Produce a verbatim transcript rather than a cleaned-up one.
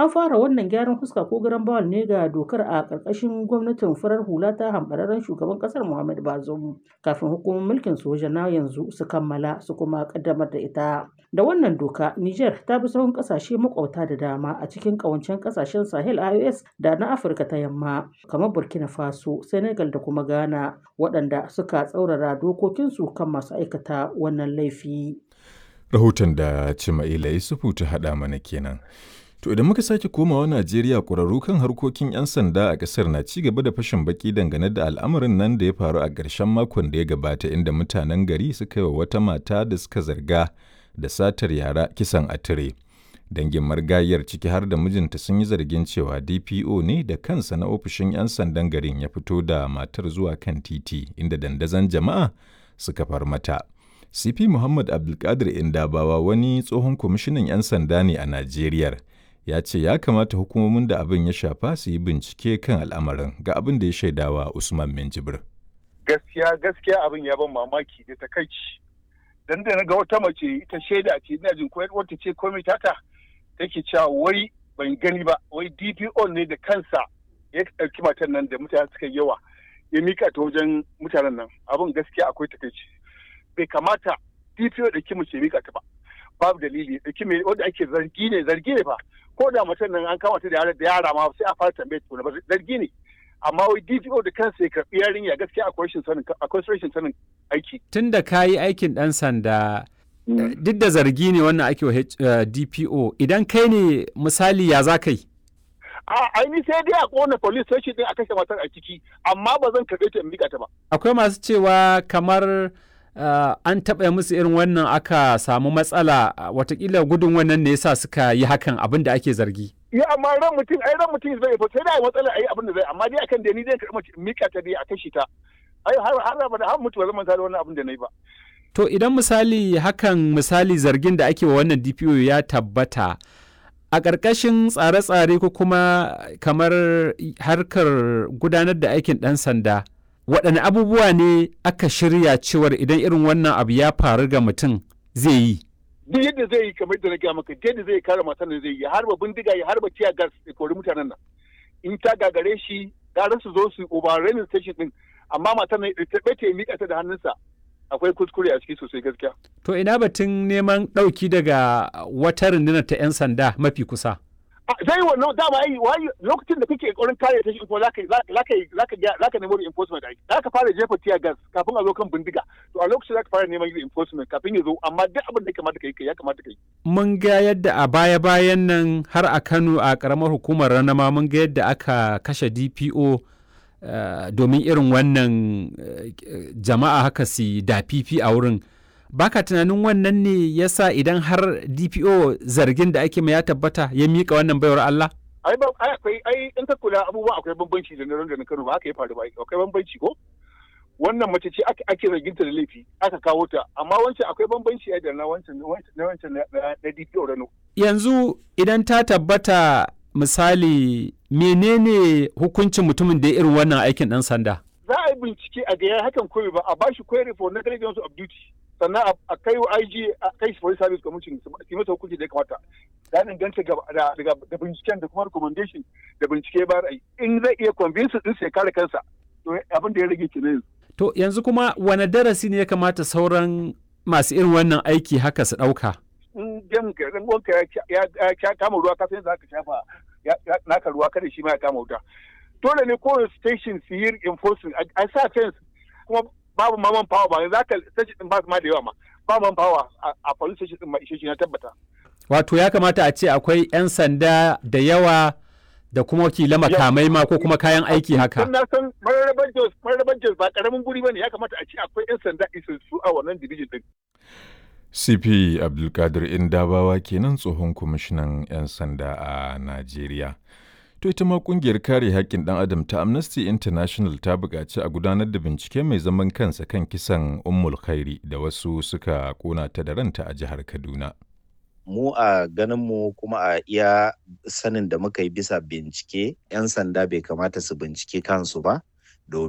An fara wannan gyaran fuska ko garan bawul ne ga dokar a ƙarƙashin gwamnatin farar hula ta hambararren shugaban ƙasar Muhammad Bazoum kafin hukumomin mulkin soja na yanzu su kammala su kuma ƙaddamar da ita. Da wannan doka, Niger ta bi sahun ƙasashe makwabta da dama a cikin ƙawancen ƙasashen Sahel I O S da na Afirka ta Yamma kamar Burkina Faso, Senegal da kuma Ghana waɗanda suka tsaurara dokokinsu kan masu aikata wannan laifi. Rahoton da Cima'ila Yusufu ta haɗa mana kenan. To idan muka sake komawa Najeriya ƙwararru kan harkokin 'yan sanda a ƙasar na ci gaba da fashin baki dangane da al'amarin nan da ya faru a ƙarshen makon da ya gabata inda mutanen gari suka yi wa wata mata da suka zarga da satar yara kisan a tire. Dangin margayiyar ciki har da mijinta sun yi zargin cewa D P O ne da kansa na ofishin 'yan sandan garin ya fito da matar zuwa kan titi inda dandazon jama'a suka far mata. C P Muhammad Abdulkadir Indabawa wani tsohon kwamishinan 'yan sanda ne a Najeriya. Ya ce ya kamata hukumomin da abin ya shafa su yi bincike kan al'amarin ga abin da ya shaidawa Usman Minjibir. Gaskiya gaskiya abin ya ban mamaki da takaici. Dan da na ga wata mace ita shaida ce ina jin koyar wata ce komai tata take cewa wai ban gani ba wai D P O ne da kansa ya ɗauki matan nan da mutane suka yawa ya mika ta wajen mutanen nan abin gaskiya akwai takaici. Bai kamata D P O da ki mace mika ta ba. Babu dalili da ki mai wanda ake zargi ne zargi ne fa ko da mutum nan an kama ta da yara da yara ma sai a fara tambaye ta ba zargi ne amma wai D P O da kansa ya karbi yarinya gaskiya akwai rashin sanin akwai rashin sanin aiki tunda kayi aikin dan sanda duk da zargi ne wannan ake wa D P O idan kai ne misali ya za kai a aini sai dai a kona police station din a kashe matar a ciki amma ba zan karbe ta in mika ta ba akwai masu cewa kamar Uh, an taɓa musu irin wannan aka samu matsala uh, watakila gudun wannan ne yasa suka yi hakan abin da ake zargi. Ya amma ran mutum ai ran mutum zai fa sai da matsala ai abin da zai amma dai akan da ni zai karɓi mika ta dai a kashi ta. Ai har har ba da har mutu ba zan manta da wannan abin da nayi ba. To idan misali hakan misali zargin da ake wa wannan D P O ya tabbata a ƙarƙashin tsare-tsare ko kuma kamar harkar gudanar da aikin ɗan sanda waɗanne abubuwa ne aka shirya cewar idan irin wannan abu ya faru ga mutum zai yi? Duk yadda zai yi kamar da na gaya maka yadda zai kare matan da zai yi ya harba bindiga ya harba tiya gas ya kori mutanen nan. In ta gagare shi gara su zo su overrunning station din amma matan nan ta ɓace ya miƙa ta da hannunsa akwai kuskure a ciki sosai gaskiya. To ina batun neman ɗauki daga wata rundunar ta 'yan sanda mafi kusa? zai wannan dama ai lokacin da kake kokarin kare ta shi ko zaka zaka zaka zaka nemo reinforcement ai zaka fara jefa tear gas kafin a zo kan bindiga to a lokacin zaka fara neman reinforcement kafin ya zo amma duk abin da ya kamata kai ya kamata kai mun ga yadda a baya bayan nan har a Kano a karamar hukumar Ranama mun ga yadda aka kashe D P O uh, domin irin wannan uh, jama'a haka su da fifi a wurin baka tunanin wannan ne yasa idan har D P O zargin da ake mai ya tabbata ya mika wannan baiwar Allah? Ai ba ai akwai ai in ka kula abubuwa akwai bambanci da na da Kano ba haka ya faru ba akwai bambanci ko wannan mace ce ake ake zargin ta da laifi aka kawo ta amma wancan akwai bambanci da na wancan na wancan na D P O Rano. Yanzu idan ta tabbata misali menene hukuncin mutumin da ya irin wannan aikin dan sanda? Za a yi bincike a ga hakan koyi ba a bashi query for negligence of duty. sannan a kai wa I G a kai shi police service commission su masa hukunci da ya kamata da danganta da binciken da kuma recommendation da bincike ba ra'ayi in zai iya convince din sai kare kansa to abin da ya rage kenan yanzu to yanzu kuma wani darasi ne ya kamata sauran masu irin wannan aiki haka su dauka in gem ka dan gonka ya kama ruwa ka san za ka shafa naka ruwa kada shi ma ya kama wuta dole ne kowane station su yi enforcement a sa fence kuma babu ma man power ba za ka station din ba ma da yawa ma ba man power a police station din ma ishe shi na tabbata wato ya kamata a ce akwai yan sanda da yawa da kuma wakila makamai ma ko kuma kayan aiki haka na san mararaban jos mararaban jos ba karamin guri bane ya kamata a ce akwai yan sanda isassu a wannan division din C P Abdulkadir Indabawa kenan tsohon kwamishinan yan sanda a Najeriya. To ita ma kungiyar kare haƙƙin ɗan adam ta Amnesty International ta buƙaci a gudanar da bincike mai zaman kansa kan kisan Ummul Khairi da wasu suka ƙona ta da ranta a jihar Kaduna. Mu a ganinmu kuma a iya sanin da muka yi bisa bincike, 'yan sanda bai kamata su bincike kansu ba,